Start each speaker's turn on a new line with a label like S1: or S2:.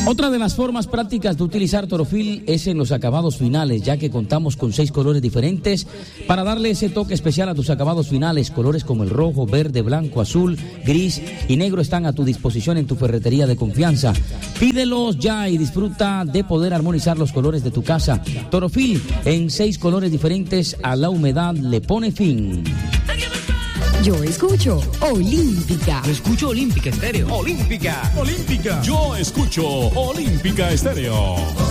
S1: Otra de las formas prácticas de utilizar Torofil es en los acabados finales, ya que contamos con 6 colores diferentes para darle ese toque especial a tus acabados finales. Colores como el rojo, verde, blanco, azul, gris y negro están a tu disposición en tu ferretería de confianza. Pídelos ya y disfruta de poder armonizar los colores de tu casa. Torofil en 6 colores diferentes, a la humedad le pone fin.
S2: Yo escucho Olímpica.
S3: Yo escucho Olímpica Estéreo.
S4: Olímpica. Yo escucho Olímpica Estéreo.